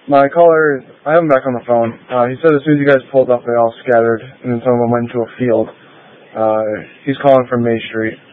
My caller, I have him back on the phone. He said as soon as you guys pulled up, they all scattered, and then some of them went into a field. He's calling from May Street.